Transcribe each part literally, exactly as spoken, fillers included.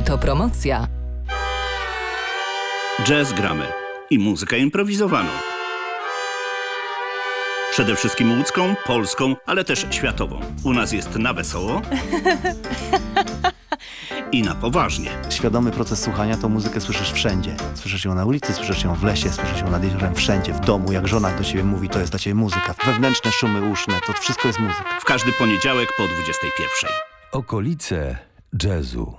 Autopromocja. Jazz gramy i muzykę improwizowaną. Przede wszystkim łódzką, polską, ale też światową. U nas jest na wesoło i na poważnie. Świadomy proces słuchania to muzykę słyszysz wszędzie. Słyszysz ją na ulicy, słyszysz ją w lesie, słyszysz ją nad jeziorem, wszędzie, w domu. Jak żona do ciebie mówi, to jest dla ciebie muzyka. Wewnętrzne szumy uszne, to wszystko jest muzyka. W każdy poniedziałek po dwudziestej pierwszej. Okolice jazzu.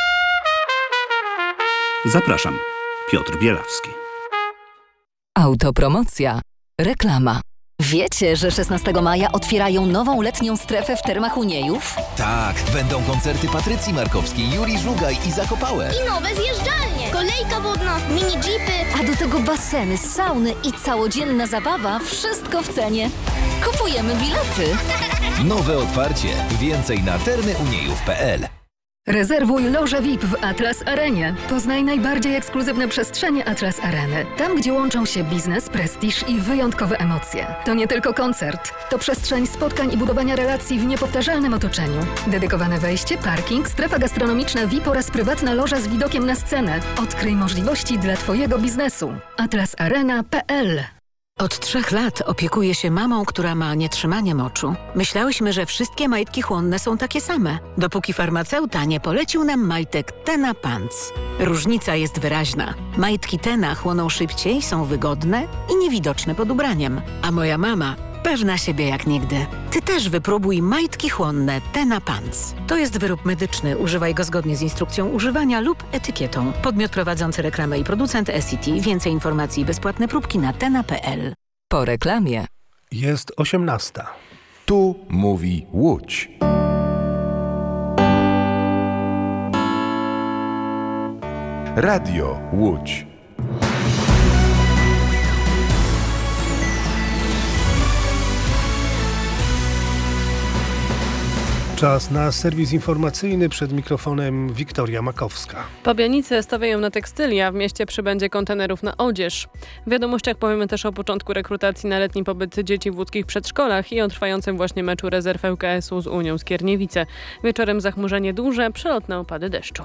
Zapraszam. Piotr Bielawski. Autopromocja. Reklama. Wiecie, że szesnastego maja otwierają nową letnią strefę w Termach Uniejów? Tak, będą koncerty Patrycji Markowskiej, Juri Żugaj i Zakopałe. I nowe zjeżdżalnie, kolejka wodna, mini jeepy. A do tego baseny, sauny i całodzienna zabawa, wszystko w cenie. Kupujemy bilety. Nowe otwarcie. Więcej na termy uniejów kropka p l. Rezerwuj lożę V I P w Atlas Arenie. Poznaj najbardziej ekskluzywne przestrzenie Atlas Areny. Tam, gdzie łączą się biznes, prestiż i wyjątkowe emocje. To nie tylko koncert. To przestrzeń spotkań i budowania relacji w niepowtarzalnym otoczeniu. Dedykowane wejście, parking, strefa gastronomiczna V I P oraz prywatna loża z widokiem na scenę. Odkryj możliwości dla Twojego biznesu. atlas arena kropka p l. Od trzech lat opiekuję się mamą, która ma nietrzymanie moczu. Myślałyśmy, że wszystkie majtki chłonne są takie same, dopóki farmaceuta nie polecił nam majtek Tena Pants. Różnica jest wyraźna. Majtki Tena chłoną szybciej, są wygodne i niewidoczne pod ubraniem. A moja mama pewna siebie jak nigdy. Ty też wypróbuj majtki chłonne Tena Pants. To jest wyrób medyczny. Używaj go zgodnie z instrukcją używania lub etykietą. Podmiot prowadzący reklamę i producent S C T. Więcej informacji i bezpłatne próbki na tena kropka p l. Po reklamie. Jest osiemnasta. Tu mówi Łódź. Radio Łódź. Czas na serwis informacyjny, przed mikrofonem Wiktoria Makowska. Pabianice stawiają na tekstylia, w mieście przybędzie kontenerów na odzież. W wiadomościach powiemy też o początku rekrutacji na letni pobyt dzieci w łódzkich przedszkolach i o trwającym właśnie meczu rezerw L K S u z Unią Skierniewice. Wieczorem zachmurzenie duże, przelotne opady deszczu.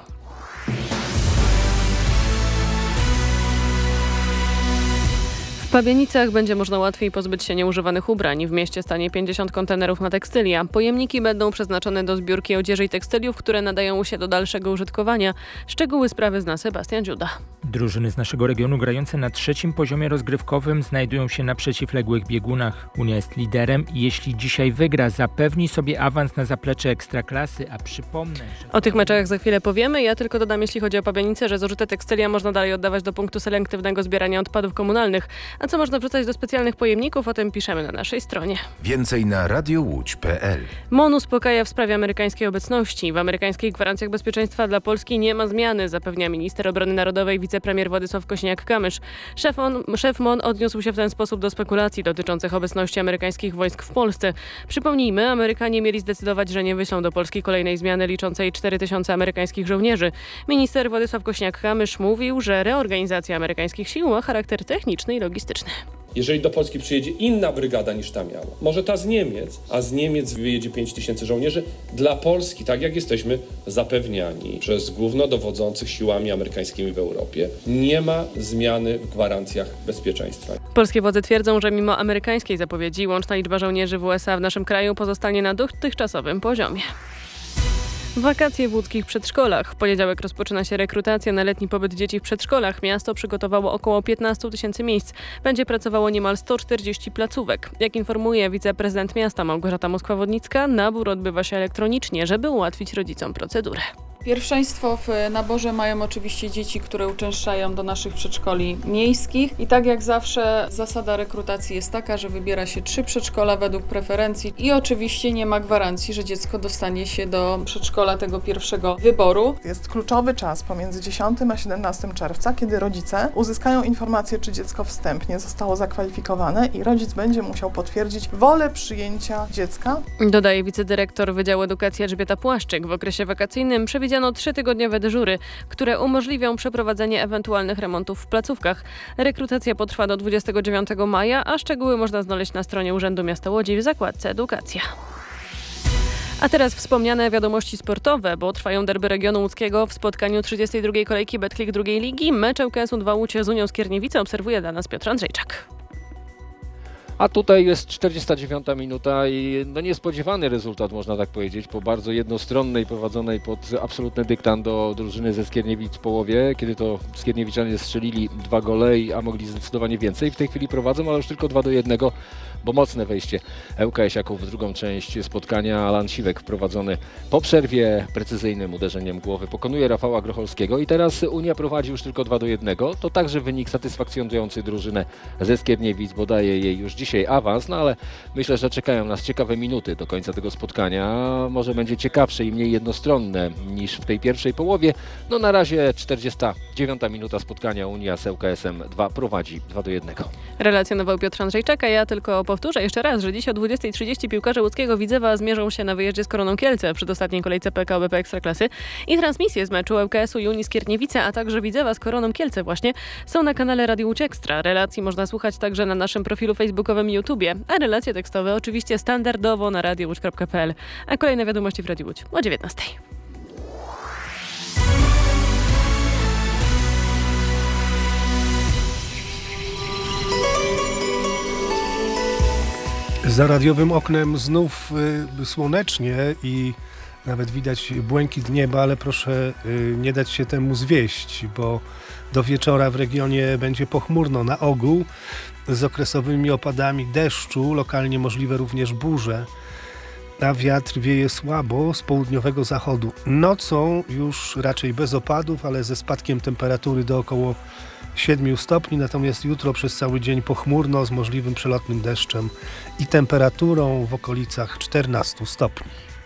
W Pabianicach będzie można łatwiej pozbyć się nieużywanych ubrań. W mieście stanie pięćdziesiąt kontenerów na tekstylia. Pojemniki będą przeznaczone do zbiórki odzieży i tekstyliów, które nadają się do dalszego użytkowania. Szczegóły sprawy zna Sebastian Dziuda. Drużyny z naszego regionu grające na trzecim poziomie rozgrywkowym znajdują się na przeciwległych biegunach. Unia jest liderem i jeśli dzisiaj wygra, zapewni sobie awans na zaplecze Ekstraklasy, a przypomnę, że... O tych meczach za chwilę powiemy. Ja tylko dodam, jeśli chodzi o Pabianice, że zużyte tekstylia można dalej oddawać do punktu selektywnego zbierania odpadów komunalnych. A co można wrzucać do specjalnych pojemników, o tym piszemy na naszej stronie. Więcej na radio łódź kropka p l. M O N uspokaja w sprawie amerykańskiej obecności. W amerykańskich gwarancjach bezpieczeństwa dla Polski nie ma zmiany, zapewnia minister obrony narodowej wicepremier Władysław Kosiniak-Kamysz. Szef, on, szef M O N odniósł się w ten sposób do spekulacji dotyczących obecności amerykańskich wojsk w Polsce. Przypomnijmy, Amerykanie mieli zdecydować, że nie wyślą do Polski kolejnej zmiany liczącej cztery tysiące amerykańskich żołnierzy. Minister Władysław Kosiniak-Kamysz mówił, że reorganizacja amerykańskich sił ma charakter techniczny i logistyczny. Jeżeli do Polski przyjedzie inna brygada niż ta miała, może ta z Niemiec, a z Niemiec wyjedzie pięć tysięcy żołnierzy, dla Polski, tak jak jesteśmy zapewniani przez głównodowodzących siłami amerykańskimi w Europie, nie ma zmiany w gwarancjach bezpieczeństwa. Polskie władze twierdzą, że mimo amerykańskiej zapowiedzi łączna liczba żołnierzy W S A w naszym kraju pozostanie na dotychczasowym poziomie. Wakacje w łódzkich przedszkolach. W poniedziałek rozpoczyna się rekrutacja na letni pobyt dzieci w przedszkolach. Miasto przygotowało około piętnaście tysięcy miejsc. Będzie pracowało niemal sto czterdzieści placówek. Jak informuje wiceprezydent miasta Małgorzata Moskwa-Wodnicka, nabór odbywa się elektronicznie, żeby ułatwić rodzicom procedurę. Pierwszeństwo w naborze mają oczywiście dzieci, które uczęszczają do naszych przedszkoli miejskich i tak jak zawsze zasada rekrutacji jest taka, że wybiera się trzy przedszkola według preferencji i oczywiście nie ma gwarancji, że dziecko dostanie się do przedszkola tego pierwszego wyboru. Jest kluczowy czas pomiędzy dziesiątego a siedemnastego czerwca, kiedy rodzice uzyskają informację, czy dziecko wstępnie zostało zakwalifikowane i rodzic będzie musiał potwierdzić wolę przyjęcia dziecka. Dodaje wicedyrektor Wydziału Edukacji Elżbieta Płaszczyk. W okresie wakacyjnym przewidziano trzytygodniowe dyżury, które umożliwią przeprowadzenie ewentualnych remontów w placówkach. Rekrutacja potrwa do dwudziestego dziewiątego maja, a szczegóły można znaleźć na stronie Urzędu Miasta Łodzi w zakładce Edukacja. A teraz wspomniane wiadomości sportowe, bo trwają derby regionu łódzkiego w spotkaniu trzydziestej drugiej kolejki Betclic drugiej ligi. Mecz L K S u dwa Łódź z Unią Skierniewice obserwuje dla nas Piotr Andrzejczak. A tutaj jest czterdziesta dziewiąta minuta i no niespodziewany rezultat, można tak powiedzieć, po bardzo jednostronnej, prowadzonej pod absolutny dyktando drużyny ze Skierniewic w połowie, kiedy to Skierniewiczanie strzelili dwa gole, a mogli zdecydowanie więcej. W tej chwili prowadzą, ale już tylko dwa do jednego, bo mocne wejście ŁKS-iaków w drugą część spotkania. Alan Siwek wprowadzony po przerwie precyzyjnym uderzeniem głowy pokonuje Rafała Grocholskiego i teraz Unia prowadzi już tylko dwa do jednego. To także wynik satysfakcjonujący drużynę ze Skierniewic, bo daje jej już dzisiaj awans, no ale myślę, że czekają nas ciekawe minuty do końca tego spotkania. Może będzie ciekawsze i mniej jednostronne niż w tej pierwszej połowie. No na razie czterdziesta dziewiąta minuta spotkania. Unia z ŁKS-em dwa prowadzi dwa do jednego. Relacjonował Piotr Andrzejczak, a ja tylko powtórzę jeszcze raz, że dziś o dwudziestej trzydzieści piłkarze łódzkiego Widzewa zmierzą się na wyjeździe z Koroną Kielce w przedostatniej kolejce P K O B P Ekstraklasy i transmisje z meczu ŁKS-u i Unii Skierniewice, a także Widzewa z Koroną Kielce właśnie są na kanale Radio Łódź Ekstra. Relacji można słuchać także na naszym profilu facebookowym i YouTubie, a relacje tekstowe oczywiście standardowo na radio łódź kropka p l. A kolejne wiadomości w Radiu Łódź o dziewiętnastej. Za radiowym oknem znów y, słonecznie i nawet widać błękit nieba, ale proszę y, nie dać się temu zwieść, bo do wieczora w regionie będzie pochmurno na ogół z okresowymi opadami deszczu, lokalnie możliwe również burze, a wiatr wieje słabo z południowego zachodu. Nocą już raczej bez opadów, ale ze spadkiem temperatury do około siedmiu stopni, natomiast jutro przez cały dzień pochmurno z możliwym przelotnym deszczem i temperaturą w okolicach czternastu stopni.